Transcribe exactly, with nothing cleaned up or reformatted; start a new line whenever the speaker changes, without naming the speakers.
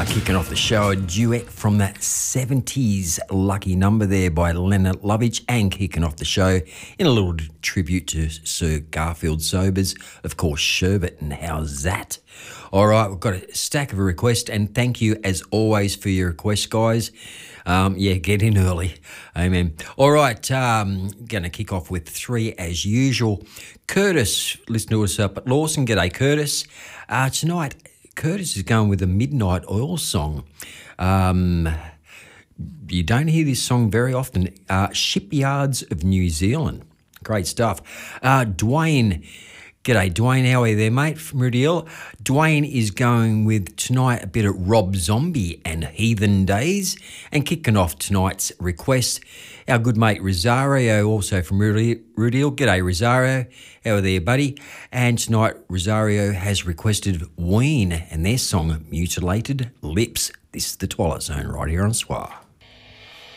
Uh, kicking off the show, a duet from that seventies Lucky Number there by Leonard Lovitch, and kicking off the show in a little tribute to Sir Garfield Sobers, of course, Sherbet, and how's that? All right, we've got a stack of a request, and thank you as always for your requests, guys. Um, yeah, get in early. Amen. All right, um, going to kick off with three as usual. Curtis, listen to us up at Lawson. G'day, Curtis. Uh, tonight, Curtis is going with a Midnight Oil song. Um, you don't hear this song very often. Uh, Shipyards of New Zealand. Great stuff. Uh, Dwayne, g'day, Dwayne. How are you there, mate, from Rudy Hill? Dwayne is going with tonight a bit of Rob Zombie and Heathen Days. And kicking off tonight's request, our good mate Rosario, also from Rudy, Rudy Hill. G'day, Rosario. How are there, buddy? And tonight, Rosario has requested Ween and their song Mutilated Lips. This is the Twilight Zone right here on Swar.